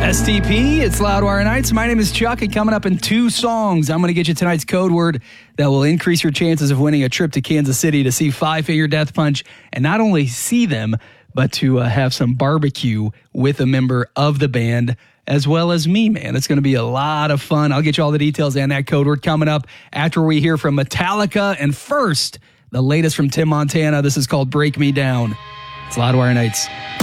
STP, it's Loudwire Nights. My name is Chuck, and coming up in 2 songs, I'm going to get you tonight's code word that will increase your chances of winning a trip to Kansas City to see Five Finger Death Punch, and not only see them, but to have some barbecue with a member of the band, as well as me, man. It's going to be a lot of fun. I'll get you all the details and that code word coming up after we hear from Metallica. And first, the latest from Tim Montana. This is called Break Me Down. It's Loudwire Nights.